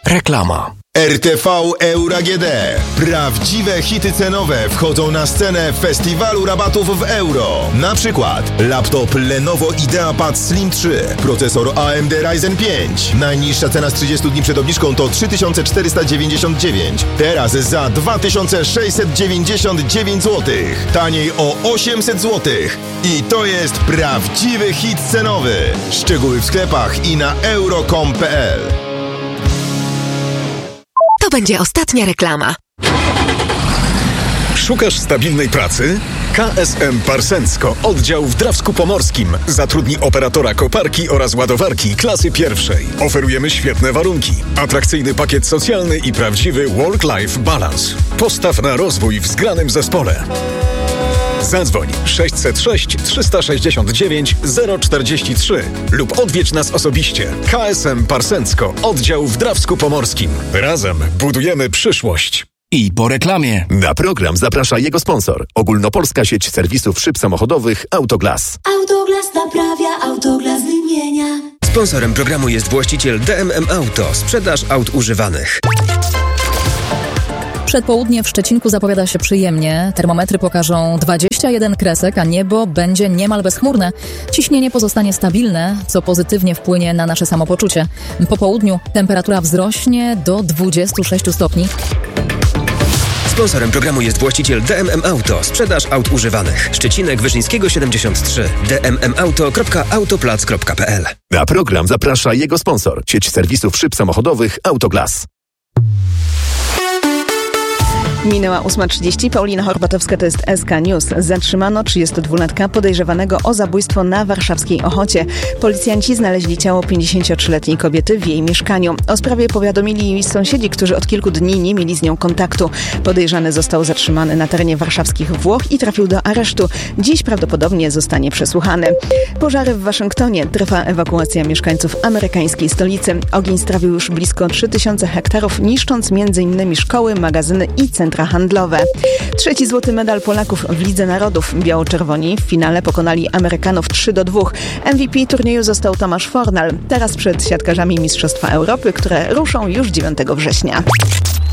Reklama. RTV Euro AGD. Prawdziwe hity cenowe wchodzą na scenę festiwalu rabatów w euro. Na przykład laptop Lenovo IdeaPad Slim 3, procesor AMD Ryzen 5. Najniższa cena z 30 dni przed obniżką to 3499. Teraz za 2699 zł. Taniej o 800 zł. I to jest prawdziwy hit cenowy. Szczegóły w sklepach i na euro.com.pl. To będzie ostatnia reklama. Szukasz stabilnej pracy? KSM Parsensko, oddział w Drawsku Pomorskim. Zatrudni operatora koparki oraz ładowarki klasy pierwszej. Oferujemy świetne warunki, atrakcyjny pakiet socjalny i prawdziwy work-life balance. Postaw na rozwój w zgranym zespole. Zadzwoń 606 369 043 lub odwiedź nas osobiście. KSM Parsensko, oddział w Drawsku Pomorskim. Razem budujemy przyszłość. I po reklamie. Na program zaprasza jego sponsor. Ogólnopolska sieć serwisów szyb samochodowych Autoglas. Autoglas naprawia, Autoglas wymienia. Sponsorem programu jest właściciel DMM Auto. Sprzedaż aut używanych. Przedpołudnie w Szczecinku zapowiada się przyjemnie. Termometry pokażą 21 kresek, a niebo będzie niemal bezchmurne. Ciśnienie pozostanie stabilne, co pozytywnie wpłynie na nasze samopoczucie. Po południu temperatura wzrośnie do 26 stopni. Sponsorem programu jest właściciel DMM Auto. Sprzedaż aut używanych. Szczecinek Wyszyńskiego 73. dmmauto.autoplac.pl. Na program zaprasza jego sponsor. Sieć serwisów szyb samochodowych Autoglas. Minęła 8:30. Paulina Horbatowska, to jest SK News. Zatrzymano 32-latka podejrzewanego o zabójstwo na warszawskiej Ochocie. Policjanci znaleźli ciało 53-letniej kobiety w jej mieszkaniu. O sprawie powiadomili sąsiedzi, którzy od kilku dni nie mieli z nią kontaktu. Podejrzany został zatrzymany na terenie warszawskich Włoch i trafił do aresztu. Dziś prawdopodobnie zostanie przesłuchany. Pożary w Waszyngtonie. Trwa ewakuacja mieszkańców amerykańskiej stolicy. Ogień strawił już blisko 3000 hektarów, niszcząc m.in. szkoły, magazyny i centra handlowe. Trzeci złoty medal Polaków w Lidze Narodów. Biało-czerwoni w finale pokonali Amerykanów 3-2. MVP turnieju został Tomasz Fornal. Teraz przed siatkarzami Mistrzostwa Europy, które ruszą już 9 września.